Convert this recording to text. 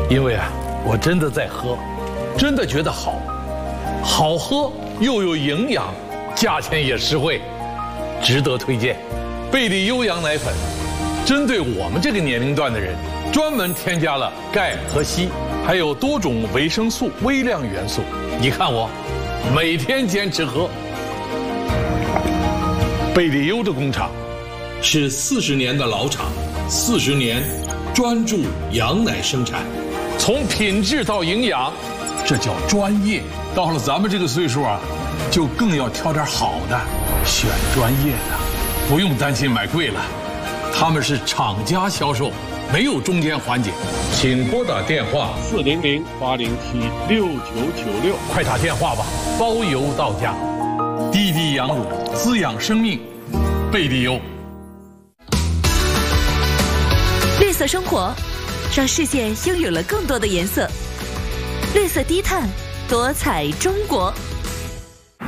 因为啊，我真的在喝，真的觉得好喝又有营养，价钱也实惠，值得推荐。贝利优羊奶粉，针对我们这个年龄段的人，专门添加了钙和硒，还有多种维生素、微量元素。你看我，每天坚持喝。贝利优的工厂是40年的老厂，40年专注羊奶生产，从品质到营养，这叫专业。到了咱们这个岁数啊，就更要挑点好的，选专业的，不用担心买贵了。他们是厂家销售，没有中间环节。请拨打电话 400-807-6996， 快打电话吧，包邮到家。滴滴羊乳滋养生命，贝利优。 绿色生活，让世界拥有了更多的颜色。绿色低碳，多彩中国。